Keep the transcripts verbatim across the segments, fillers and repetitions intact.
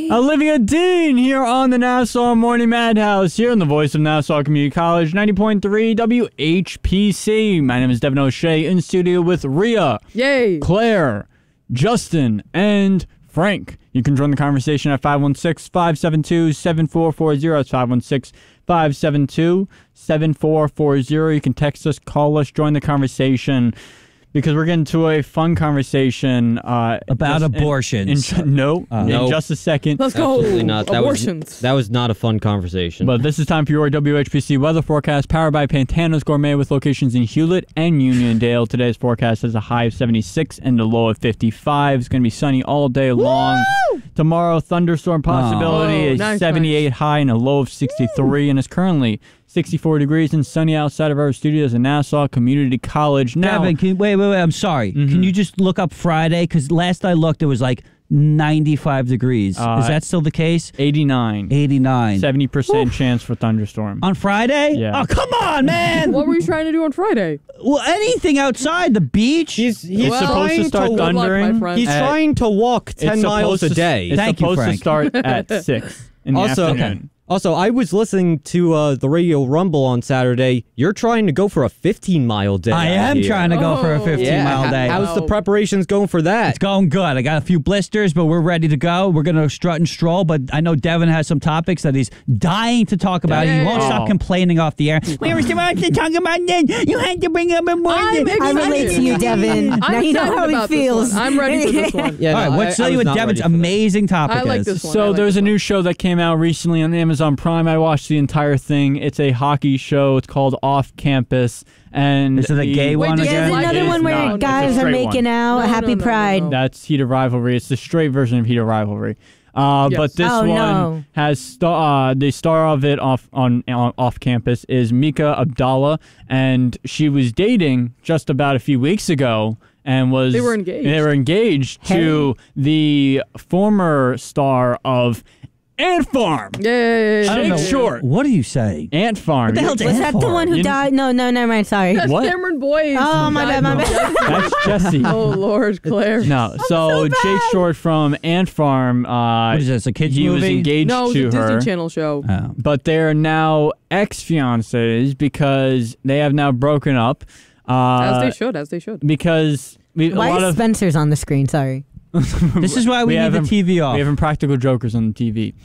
Hey. Olivia Dean here on the Nassau Morning Madhouse, here on the voice of Nassau Community College, ninety point three W H P C. My name is Devin O'Shea, in studio with Rhea, Yay, Claire, Justin, and Frank. You can join the conversation at five one six, five seven two, seven four four zero. That's five one six, five seven two, seven four four zero. You can text us, call us, join the conversation. Because we're getting to a fun conversation uh, about abortions. In, in, no, uh, in nope. just a second. Let's go. Absolutely not. That Abortions. Was, that was not a fun conversation. But this is time for your W H P C weather forecast, powered by Pantana's Gourmet, with locations in Hewlett and Uniondale. Today's forecast has a high of seventy-six and a low of fifty-five. It's going to be sunny all day long. Woo! Tomorrow, thunderstorm possibility Oh, is nice, seventy-eight nice. high and a low of sixty-three, Woo! And it's currently sixty-four degrees and sunny outside of our studios in Nassau Community College. Now, Devin, can, wait, wait, wait. I'm sorry. Mm-hmm. Can you just look up Friday? Because last I looked, it was like ninety-five degrees. Uh, Is that still the case? eighty-nine. eighty-nine. seventy percent Oof. chance for thunderstorm. On Friday? Yeah. Oh, come on, man. What were you trying to do on Friday? Well, anything outside the beach. he's he's It's supposed to trying start to, Good luck, my thundering. friend. he's at- trying to walk ten It's miles supposed a to- day. It's Thank you, supposed to Frank. start at six in the Also- afternoon. Also, I was listening to uh, the Radio Rumble on Saturday. You're trying to go for a fifteen mile day. I out am here. trying to go for a Oh. fifteen yeah, mile how- day. How's the Wow. preparations going for that? It's going good. I got a few blisters, but we're ready to go. We're going to strut and stroll, but I know Devin has some topics that he's dying to talk about. He won't Oh. stop complaining off the air. We were supposed to talk about this. You had to bring up a I'm morning. excited. I relate to you, Devin. I'm now you know excited how he about this feels. one. I'm ready for this one. Yeah, All right, no, let's I- tell I you was what not Devin's ready for that. amazing topic I like is. this one. I So like there's this a new one. show that came out recently on Amazon Prime. I watched the entire thing. It's a hockey show. It's called Off Campus. And Is it a the- gay Wait, one did Yeah, you again? there's like another it? one where not. It's a guys are straight making one. out. No, Happy no, no, no, Pride. no. That's Heated Rivalry. It's the straight version of Heated Rivalry. Uh, Yes. But this Oh, one no. has star. Uh, the star of it off on, on off campus is Mika Abdallah, and she was dating just about a few weeks ago, and was They were engaged. They were engaged to the former star of Ant Farm. Yay! I don't know. Jake Short. What are you saying? Ant Farm. What the hell Was Ant that the Farm? one who You- died? No, no, never mind. Sorry. That's What? Cameron Boyce. Oh, my bad, my bad. That's Jesse. Oh Lord, Claire. No, so, Jake Short from Ant Farm. Uh, What is this, a kid's he was movie? engaged No, it was to a Disney her, Channel show. Oh. but they're now ex-fiancés because they have now broken up. Uh, As they should, as they should. Because we, a Why lot is of Spencer's on the screen? Sorry. This is why we, We need have the him- T V off. we have Impractical Jokers on the T V.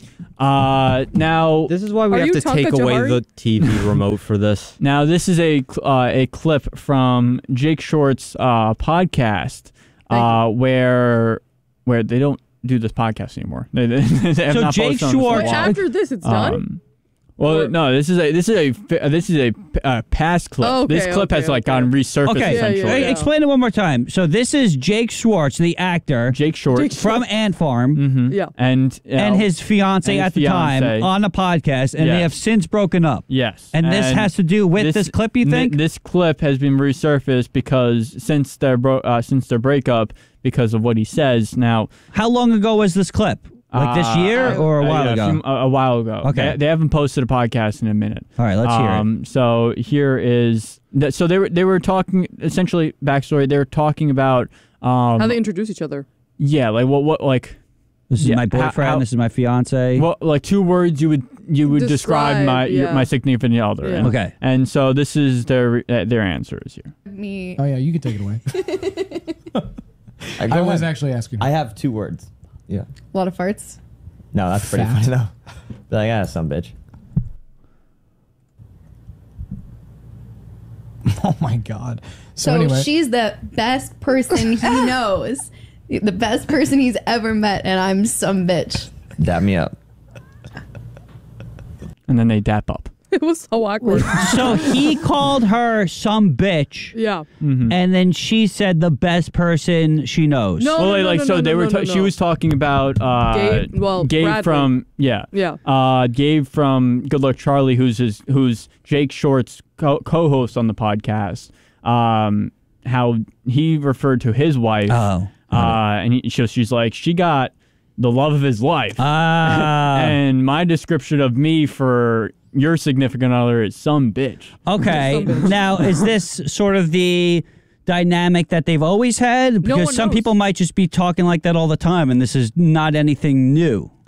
Uh, now, This is why we Are have you to Tonka take away Jahari? the T V remote for this. now this is a cl- uh, a clip from Jake Short's uh, podcast, uh, where where they don't do this podcast anymore. They, they, they have So not Jake posted on this in a Short- Wait, while. after this, it's done. Um, well, Or- no. This is a this is a fi- uh, this is a uh, past clip. Oh, okay, this clip okay, has like okay. gotten resurfaced Okay, essentially. Yeah, yeah, yeah. Explain it one more time. So this is Jake Schwartz, the actor Jake Short Jake from Ant Farm, mhm, Yeah. and you and know, his fiance and at the fiancé. time on a podcast, and they Yes. have since broken up. yes, And this has to do with this clip, you thi- think? this clip has been resurfaced because since their bro- uh, since their breakup, because of what he says now. How long ago was this clip? Like this uh, year or a uh, while yeah, ago? few- a, a while ago. Okay. they, they haven't posted a podcast in a minute. All right, let's hear it. Um, so here is th- so they were they were talking essentially backstory. They were talking about um, How they introduce each other. yeah, like what what like This is yeah, my how- boyfriend. how- this is my fiance. what like two words you would you would describe, Describe, my your, yeah. my significant other. Yeah. And, Okay. and so this is their uh, their answers here. Me. Oh yeah, you can take it away. I, I was actually asking. I have two words. Yeah. A lot of farts. No, that's pretty Fat. funny though. Be like, yeah, some bitch. Oh my god. So, So anyway, she's the best person he knows, the best person he's ever met, and I'm some bitch. Dab me up. And then they dap up. It was so awkward. So he called her some bitch, Yeah. and then she said the best person she knows. No. well, like, no, like no, so no, they no, were. no, ta- no, She no. was talking about uh, Gabe- well, Gabe Bradley. from yeah Yeah. uh, Gabe from Good Luck Charlie, who's his who's Jake Short's co- co-host on the podcast. Um, how he referred to his wife. Oh. Uh, and he, so she's like, she got the love of his life. Ah. And my description of me for your significant other is some bitch. Okay. Now, is this sort of the dynamic that they've always had? Because one some knows. people might just be talking like that all the time, and this is not anything new.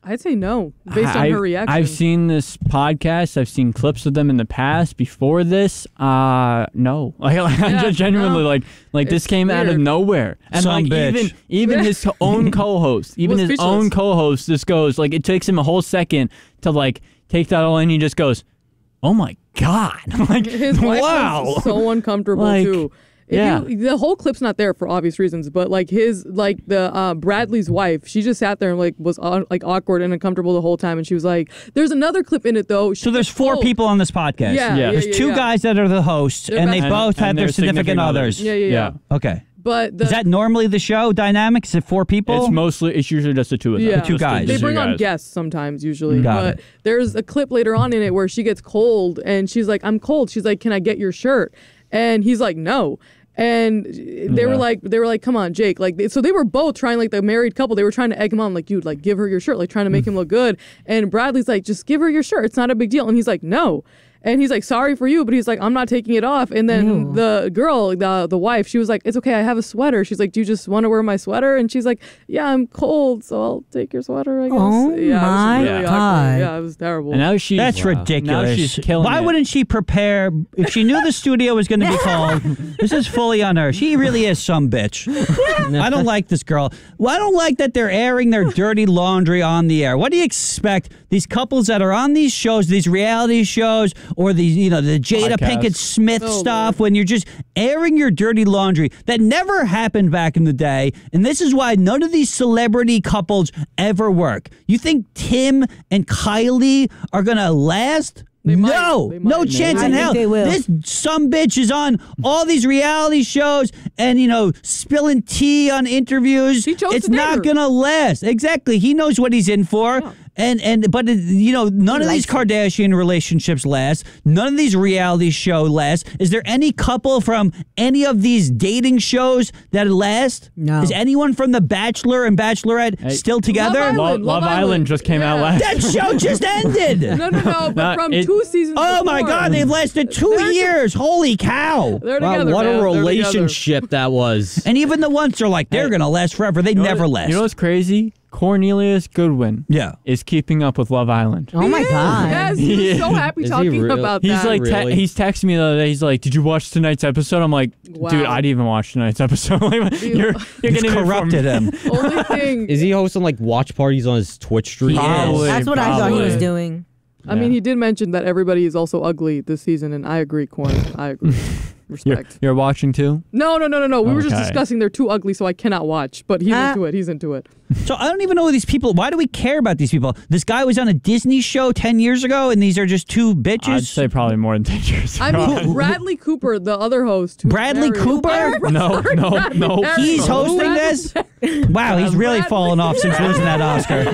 I'd say no, based on I- her reaction. I've seen this podcast. I've seen clips of them in the past. Before this, uh, no. Like, I Yeah, just genuinely no. like, like this It's came out of weird. nowhere. And Some like bitch. even even his own co-host, even Was his speechless. own co-host, this goes like it takes him a whole second to like take that all in. He just goes, "Oh my god!" I'm like, His wife wow. was so uncomfortable Like, too. If yeah. you, the whole clip's not there for obvious reasons, but like his, like the uh, Bradley's wife, she just sat there and like was uh, like awkward and uncomfortable the whole time, and she was like, "There's another clip in it though." She So there's gets four cold. people on this podcast. Yeah, Yeah. yeah, There's yeah, two yeah. guys that are the hosts, They're and they best- both And- have and their their significant, significant others. others. Yeah, yeah, yeah. Yeah. Okay. But the, Is that normally the show dynamic? Is it four people? It's mostly it's usually just the two of them. Yeah. The two Just guys. They just the bring two on guys. guests sometimes, usually. Got but it. there's a clip later on in it where she gets cold and she's like, "I'm cold." She's like, "Can I get your shirt?" And he's like, "No." And they were Yeah. like, they were like, "Come on, Jake!" Like, they, so they were both trying, like the married couple. They were trying to egg him on, like, "Dude, like, give her your shirt," like trying to make him look good. And Bradley's like, "Just give her your shirt. It's not a big deal." And he's like, "No." And he's like, "Sorry for you," but he's like, "I'm not taking it off." And then Ew. the girl, the the wife, she was like, "It's okay, I have a sweater." She's like, "Do you just want to wear my sweater?" And she's like, "Yeah, I'm cold, so I'll take your sweater, I guess." Oh yeah, my it was really God. awkward. Yeah, it was terrible. And now she's That's ridiculous. Now she's killing Why it. wouldn't she prepare if she knew the studio was going to be called? This is fully on her. She really is some bitch. I don't like this girl. Well, I don't like that they're airing their dirty laundry on the air. What do you expect? These couples that are on these shows, these reality shows, or these, you know, the Jada Podcasts. Pinkett Smith Oh, stuff, when you're just airing your dirty laundry that never happened back in the day. And this is why none of these celebrity couples ever work. You think Tim and Kylie are going to last? They might. no, They no might. chance I in think hell. they will. This some bitch is on all these reality shows and, you know, spilling tea on interviews. He chose it's to date not her. gonna last. Exactly. He knows what he's in for. And and but it, you know, none of these Kardashian relationships last. None of these reality show last. Is there any couple from any of these dating shows that last? No. Is anyone from The Bachelor and Bachelorette Hey. still together? Love Love, Island, Love Love Island Island. just came out Yeah. last. That show just ended. no, no, no. But Nah, from it- two seasons. Oh my before. God, they've lasted two They're- years. Holy cow. They're Wow, together. what man. a They're together. relationship that was. And even the ones that are like, they're Hey. going to last forever. They You know never what- last. You know what's crazy? Cornelius Goodwin yeah. is keeping up with Love Island. Oh my god. Yes, he was so happy Is he talking real? about He's that. like, te- Really? he's texting me the other day. He's like, "Did you watch tonight's episode?" I'm like, Wow. "Dude, I didn't even watch tonight's episode." Like, you're you're He's getting it from- corrupted him. Only thing. Is he hosting like watch parties on his Twitch stream? He is. Probably, That's what I thought he was probably. doing. I mean, he did mention that everybody is also ugly this season, and I agree, Corn. I agree. You're, Respect. you're watching too? No, no, no, no, no. We were just Okay. discussing they're too ugly, so I cannot watch. But he's Ah. into it. He's into it. So I don't even know who these people. Why do we care about these people? This guy was on a Disney show ten years ago, and these are just two bitches. I'd say probably more than ten years. I mean, Bradley Cooper, the other host. who's Bradley married- Cooper? no, no, no. He's no. hosting this. Wow, he's really Bradley- fallen off since losing that Oscar.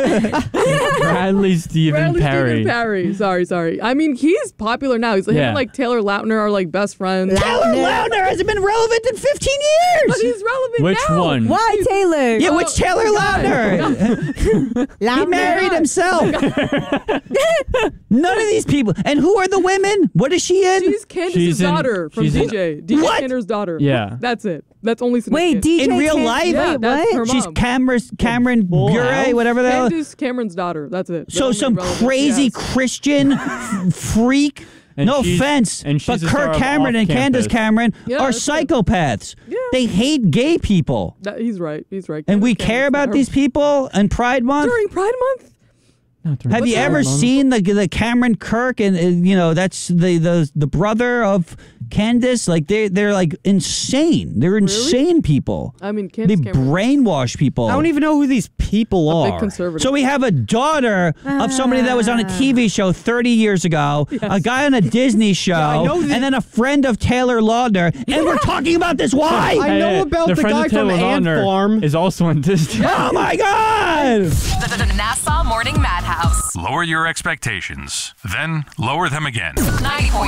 Bradley Stephen Bradley Perry. Stephen Perry. Sorry, sorry. I mean, he's popular now. He's like, him Yeah. and like Taylor Lautner are like best friends. Taylor Lautner hasn't been relevant in fifteen But years. he's relevant Which now. one? Why Taylor? Yeah, which Oh, Taylor the guy. Lautner? He Loud married man. himself. None of these people. And who are the women? What is she in? She's Candace's She's in- daughter from she's in- D J. D J What? Kenner's daughter. Yeah. That's it. That's only Wait, significant. D J In real Can- life? Yeah, Wait, that's what? her She's mom. Cameron, Cameron Full Bure, House? whatever the hell. Candace Cameron's daughter. That's it. So That's some only relevant. crazy Yes. Christian f- freak. And no she's- offense, and she's but a star Kirk of Cameron and Candace Off-Campus. Cameron Yeah, are that's it. psychopaths. Yeah. They hate gay people. That, he's right. He's right. And we Candace care Cameron's about daughter. these people and Pride Month. during Pride Month. Have you What's ever that? seen the the Cameron Kirk and uh, you know that's the the the brother of Candace? Like they they're like insane. They're insane people. I mean, They Candace Cameron. brainwash people. I don't even know who these people a are. big conservative. So we have a daughter of somebody that was on a T V show thirty years ago, a guy on a Disney show, I know that- and then a friend of Taylor Lautner, and we're talking about this. Why? I know about the friend guy of Taylor from Ant Lautner Farm. is also on Disney. Oh my God! The, the Nassau Morning Madhouse. Lower your expectations, then lower them again. ninety point